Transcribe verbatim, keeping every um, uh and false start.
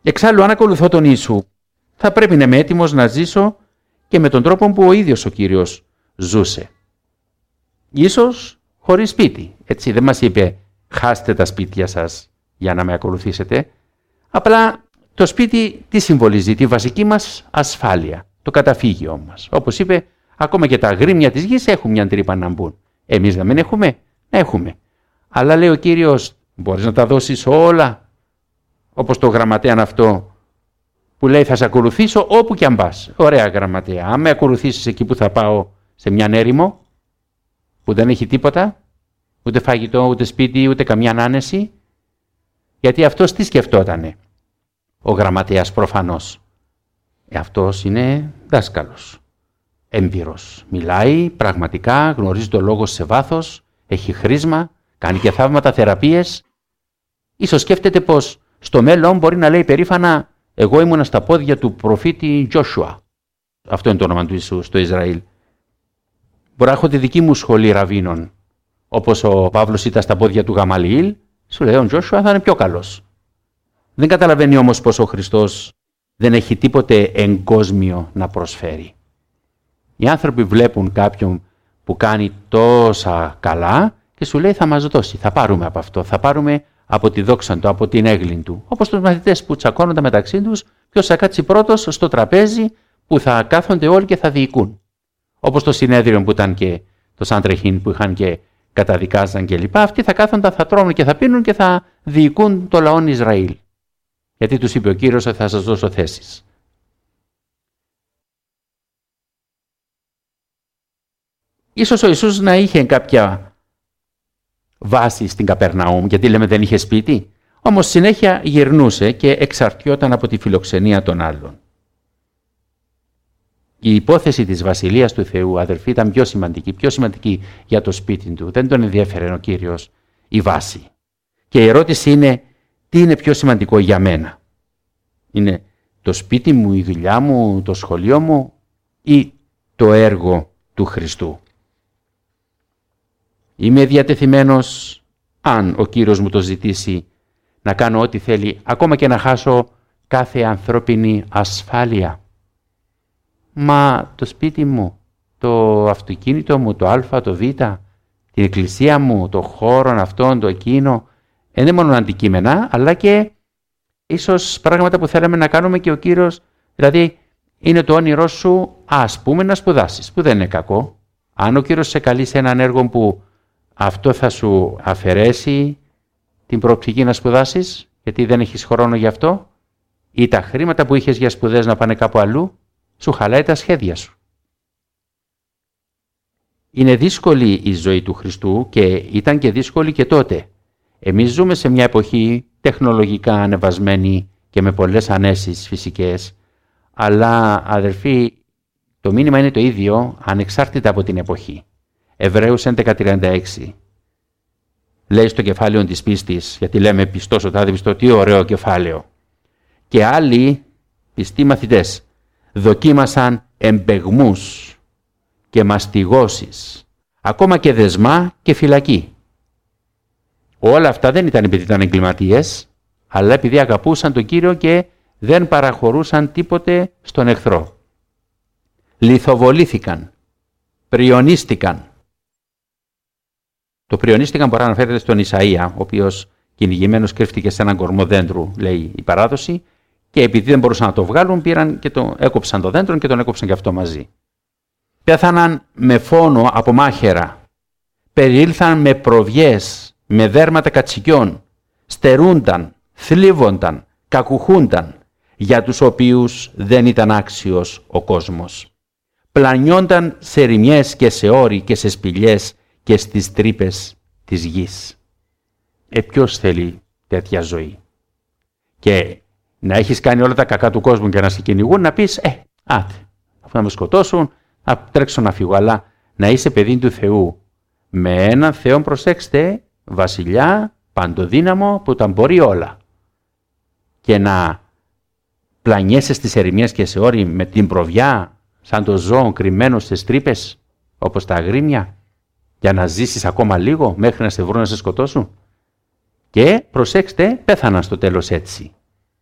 Εξάλλου, αν ακολουθώ τον Ιησού, θα πρέπει να είμαι έτοιμος να ζήσω και με τον τρόπο που ο ίδιος ο Κύριος ζούσε. Ίσως χωρίς σπίτι. Έτσι, δεν μας είπε χάστε τα σπίτια σας για να με ακολουθήσετε. Απλά το σπίτι τι συμβολίζει? Τη βασική μας ασφάλεια, το καταφύγιο μας. Όπως είπε, ακόμα και τα αγρίμια της γης έχουν μια τρύπα να μπουν. Εμείς να μην έχουμε, να έχουμε. Αλλά λέει ο Κύριος, μπορείς να τα δώσεις όλα, όπως το γραμματέαν αυτό που λέει θα σε ακολουθήσω όπου και αν πας. Ωραία γραμματέα, αν με ακολουθήσεις εκεί που θα πάω σε μια έρημο που δεν έχει τίποτα, ούτε φαγητό, ούτε σπίτι, ούτε καμιά άνεση, γιατί αυτός τι σκεφτότανε? Ο γραμματέας προφανώς. Ε, αυτός είναι δάσκαλος, έμπειρος. Μιλάει πραγματικά, γνωρίζει το λόγο σε βάθος, έχει χρήσμα, κάνει και θαύματα, θεραπείες. Ίσως σκέφτεται πως στο μέλλον μπορεί να λέει περήφανα εγώ ήμουνα στα πόδια του προφήτη Τζόσουα. Αυτό είναι το όνομα του Ιησού στο Ισραήλ. Μπορεί να έχω τη δική μου σχολή ραβίνων. Όπως ο Παύλος ήταν στα πόδια του Γαμαλιήλ, σου λέει ο Τζόσουα θα είναι πιο καλός. Δεν καταλαβαίνει όμως πως ο Χριστός δεν έχει τίποτε εγκόσμιο να προσφέρει. Οι άνθρωποι βλέπουν κάποιον που κάνει τόσα καλά και σου λέει θα μας δώσει, θα πάρουμε από αυτό, θα πάρουμε από τη δόξα του, από την έγκλη του. Όπως τους μαθητές που τσακώνονται μεταξύ τους, ποιος θα κάτσει πρώτος στο τραπέζι που θα κάθονται όλοι και θα διοικούν. Όπως το συνέδριο που ήταν και το Σαντρεχήν που είχαν και καταδικάζαν κλπ. Αυτοί θα κάθονταν, θα τρώνε και θα πίνουν και θα διοικούν το λαό Ισραήλ. Γιατί τους είπε ο Κύριος ότι θα σας δώσω θέσεις. Ίσως ο Ιησούς να είχε κάποια βάση στην Καπερναούμ, γιατί λέμε δεν είχε σπίτι, όμως συνέχεια γυρνούσε και εξαρτιόταν από τη φιλοξενία των άλλων. Η υπόθεση της Βασιλείας του Θεού, αδελφοί, ήταν πιο σημαντική, πιο σημαντική για το σπίτι του. Δεν τον ενδιέφερε ο Κύριος η βάση. Και η ερώτηση είναι, τι είναι πιο σημαντικό για μένα? Είναι το σπίτι μου, η δουλειά μου, το σχολείο μου ή το έργο του Χριστού? Είμαι διατεθειμένος, αν ο Κύριος μου το ζητήσει, να κάνω ό,τι θέλει, ακόμα και να χάσω κάθε ανθρώπινη ασφάλεια. Μα το σπίτι μου, το αυτοκίνητο μου, το α, το β, την εκκλησία μου, το χώρο αυτόν, το εκείνο, δεν είναι μόνο αντικείμενα, αλλά και ίσως πράγματα που θέλαμε να κάνουμε και ο Κύριος, δηλαδή είναι το όνειρό σου, ας πούμε, να σπουδάσεις, που δεν είναι κακό. Αν ο Κύριος σε καλεί σε έναν έργο που αυτό θα σου αφαιρέσει την προοπτική να σπουδάσεις, γιατί δεν έχεις χρόνο γι' αυτό, ή τα χρήματα που είχες για σπουδές να πάνε κάπου αλλού, σου χαλάει τα σχέδια σου. Είναι δύσκολη η ζωή του Χριστού και ήταν και δύσκολη και τότε. Εμείς ζούμε σε μια εποχή τεχνολογικά ανεβασμένη και με πολλές ανέσεις φυσικές, αλλά αδερφοί, το μήνυμα είναι το ίδιο ανεξάρτητα από την εποχή. Εβραίους έντεκα τριάντα έξι λέει στο κεφάλαιο της πίστης, γιατί λέμε πιστός ο τάδε πιστό, τι ωραίο κεφάλαιο. Και άλλοι πιστοί μαθητές δοκίμασαν εμπεγμούς και μαστιγώσεις, ακόμα και δεσμά και φυλακή. Όλα αυτά δεν ήταν επειδή ήταν εγκληματίες, αλλά επειδή αγαπούσαν τον Κύριο και δεν παραχωρούσαν τίποτε στον εχθρό. Λιθοβολήθηκαν, πριονίστηκαν. Το πριονίστηκαν μπορεί να αναφέρεται στον Ισαΐα, ο οποίος κυνηγημένος κρύφτηκε σε έναν κορμό δέντρου, λέει η παράδοση, και επειδή δεν μπορούσαν να το βγάλουν, πήραν και το έκοψαν το δέντρο και τον έκοψαν και αυτό μαζί. Πέθαναν με φόνο από μάχαιρα, περιήλθαν με προβιές, με δέρματα κατσικιών, στερούνταν, θλίβονταν, κακουχούνταν, για τους οποίους δεν ήταν άξιος ο κόσμος. Πλανιόνταν σε ρημιές και σε όρη και σε σπηλιές και στις τρύπες της γης. Ε, ποιος θέλει τέτοια ζωή? Και να έχεις κάνει όλα τα κακά του κόσμου και να σε κυνηγούν, να πεις, ε, άτε, αφού να με σκοτώσουν, να τρέξω να φύγω, αλλά να είσαι παιδί του Θεού. Με έναν Θεό, προσέξτε, βασιλιά, παντοδύναμο, που τα μπορεί όλα. Και να πλανιέσαι στις ερημιές και σε όρη με την προβιά, σαν το ζώο κρυμμένο στις τρύπες, όπως τα αγρίμια, για να ζήσεις ακόμα λίγο μέχρι να σε βρουν να σε σκοτώσουν. Και προσέξτε, πέθαναν στο τέλος έτσι.